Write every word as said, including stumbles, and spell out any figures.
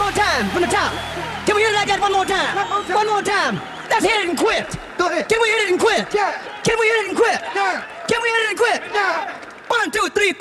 more time from the top. Can we hear it like that one more time? One more time. Let's hit it and quit. Go ahead. Can we hit it and quit? Yeah. Can we hit it and quit?